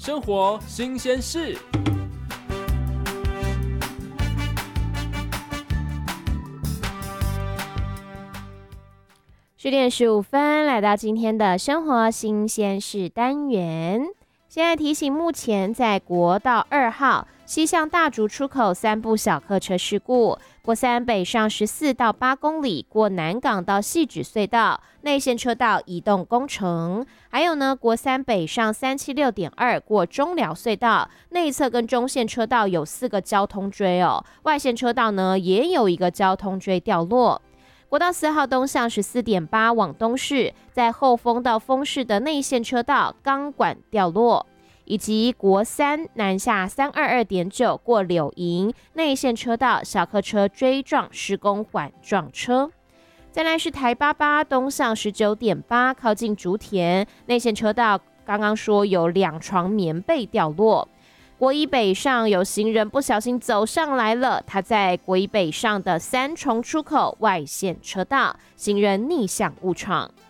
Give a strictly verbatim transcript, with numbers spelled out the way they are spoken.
生活新鲜事。 十点十五分，来到今天的生活新鲜事单元。现在提醒，目前在国道二号西向大竹出口三部小客车事故，国三北上十四到八公里，过南港到汐止隧道内线车道移动工程，还有呢，国三北上三七六点二过中寮隧道内侧跟中线车道有四个交通锥哦，外线车道呢也有一个交通锥掉落。国道四号东向十四点八往东市，在后丰到丰市的内线车道钢管掉落，以及国三南下三二二点九过柳营内线车道小客车追撞施工缓撞车。再来是台八八东向十九点八靠近竹田内线车道，刚刚说有两床棉被掉落。国一北上有行人不小心走上来了，他在国一北上的三重出口外线车道，行人逆向误闯。